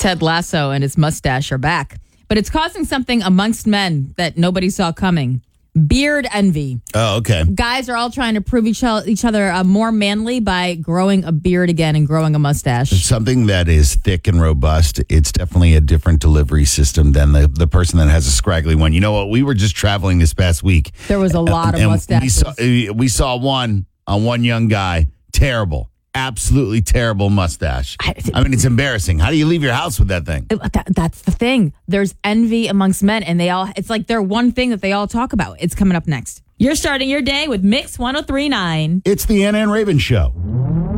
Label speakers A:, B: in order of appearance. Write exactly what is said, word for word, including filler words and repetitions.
A: Ted Lasso and his mustache are back, but it's causing something amongst men that nobody saw coming. Beard envy.
B: Oh, okay.
A: Guys are all trying to prove each other, each other uh, more manly by growing a beard again and growing a mustache.
B: It's something that is thick and robust. It's definitely a different delivery system than the, the person that has a scraggly one. You know what? We were just traveling this past week.
A: There was a lot of
B: and
A: mustaches.
B: We saw, we saw one on one young guy. Terrible. Absolutely terrible mustache. I, I mean, it's embarrassing. How do you leave your house with that thing?
A: That, that's the thing. There's envy amongst men, and they all, it's like their one thing that they all talk about. It's coming up next. You're starting your day with Mix one oh three point nine.
B: It's the Anna and Raven Show.